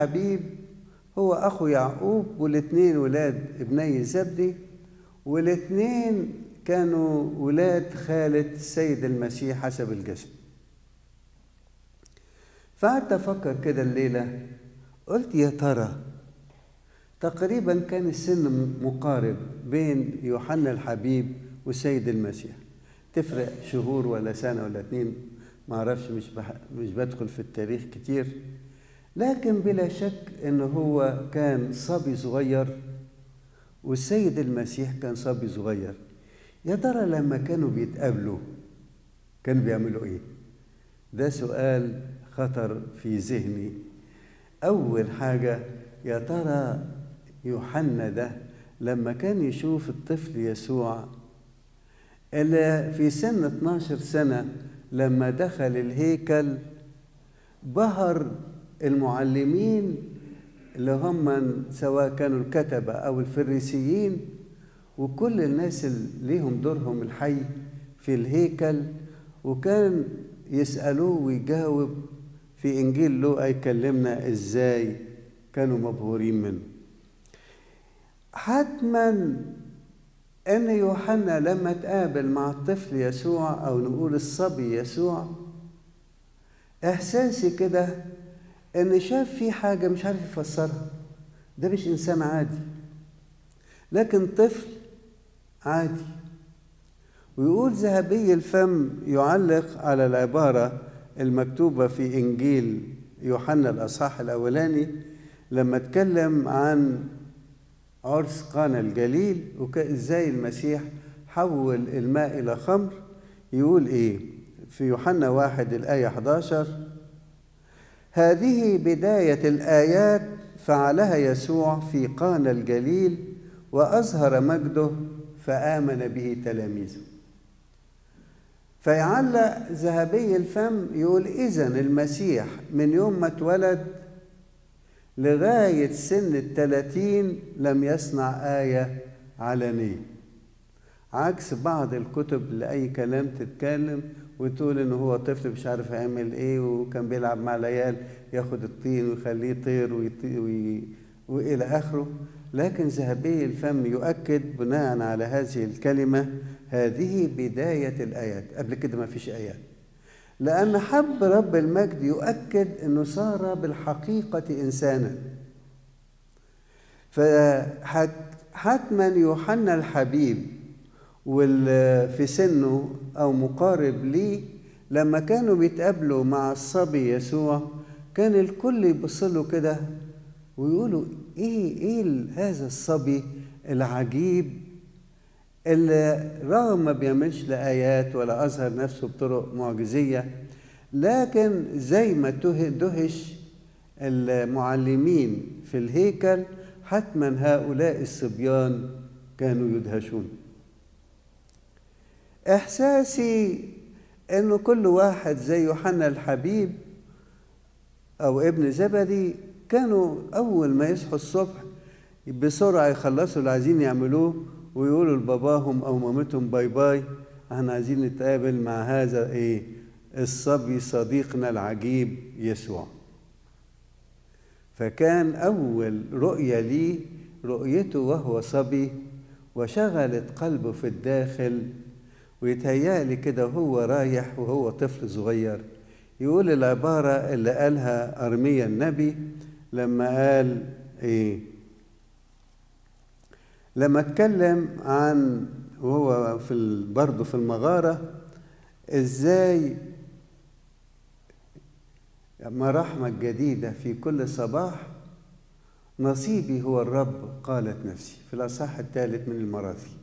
حبيب هو أخو يعقوب، والاتنين ولاد ابني زبدي، والاتنين كانوا ولاد خالة السيد المسيح حسب الجسد. فقعدت أفكر كده الليلة، قلت يا ترى تقريبا كان السن مقارب بين يوحنا الحبيب والسيد المسيح، تفرق شهور ولا سنة ولا اتنين، معرفش، مش بدخل في التاريخ كتير، لكن بلا شك انه هو كان صبي صغير والسيد المسيح كان صبي صغير. يا ترى لما كانوا بيتقابلوا كانوا بيعملوا ايه؟ ده سؤال خطر في ذهني. اول حاجة، يا ترى يوحنا ده لما كان يشوف الطفل يسوع اللي في سن 12 سنة لما دخل الهيكل، بهر المعلمين اللي هم سواء كانوا الكتبة أو الفريسيين وكل الناس اللي ليهم دورهم الحي في الهيكل، وكان يسألوه ويجاوب. في إنجيل لوقا يكلمنا إزاي كانوا مبهورين منه. حتما أن يوحنا لما تقابل مع الطفل يسوع أو نقول الصبي يسوع، إحساسي كده إن شاف فيه حاجة مش عارف يفسرها. ده مش إنسان عادي، لكن طفل عادي. ويقول ذهبي الفم يعلق على العبارة المكتوبة في إنجيل يوحنا الأصحاح الأولاني لما اتكلم عن عرس قانا الجليل وإزاي المسيح حول الماء إلى خمر. يقول إيه في يوحنا 1 الآية 11: هذه بداية الآيات فعلها يسوع في قانا الجليل وأظهر مجده فآمن به تلاميذه. فيعلق ذهبي الفم يقول إذن المسيح من يوم ما اتولد لغاية سن 30 لم يصنع آية علنية، عكس بعض الكتب اللي أي كلام تتكلم وتقول إنه هو طفل مش عارف يعمل إيه وكان بيلعب مع العيال ياخد الطين ويخليه يطير وإلى آخره. لكن ذهبي الفم يؤكد بناء على هذه الكلمة هذه بداية الآيات، قبل كده ما فيش آيات، لأن حب رب المجد يؤكد أنه صار بالحقيقة إنسانا. فحتما يوحنا الحبيب في سنه أو مقارب ليه لما كانوا بيتقابلوا مع الصبي يسوع كان الكل يبصله كده ويقولوا إيه هذا الصبي العجيب اللي رغم ما بيعملش لا آيات ولا أظهر نفسه بطرق معجزية، لكن زي ما دهش المعلمين في الهيكل حتما هؤلاء الصبيان كانوا يدهشون. إحساسي إنه كل واحد زي يوحنا الحبيب أو ابن زبدي كانوا أول ما يصحوا الصبح بسرعة يخلصوا اللي عايزين يعملوه ويقولوا لباباهم أو مامتهم باي باي، احنا عايزين نتقابل مع هذا الصبي صديقنا العجيب يسوع. فكان أول رؤية ليه رؤيته وهو صبي وشغلت قلبه في الداخل، ويتهيألي كده وهو رايح وهو طفل صغير يقول العبارة اللي قالها أرميا النبي لما قال لما اتكلم عن وهو برضه في المغارة ازاي مراحمة جديدة في كل صباح، نصيبي هو الرب قالت نفسي، في الأصحاح الثالث من المراثي.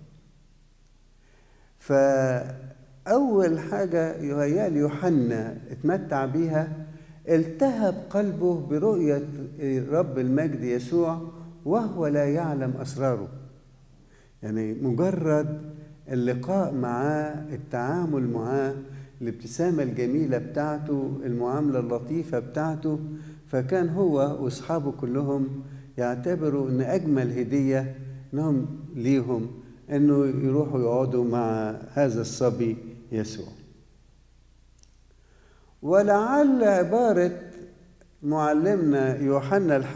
فأول حاجة يهيألي يوحنا اتمتع بيها التهب قلبه برؤية رب المجد يسوع وهو لا يعلم أسراره. يعني مجرد اللقاء معاه، التعامل معاه، الابتسامة الجميلة بتاعته، المعاملة اللطيفة بتاعته، فكان هو وأصحابه كلهم يعتبروا أن أجمل هدية لهم ليهم أنه يروحوا يقعدوا مع هذا الصبي يسوع. ولعل عبارة معلمنا يوحنا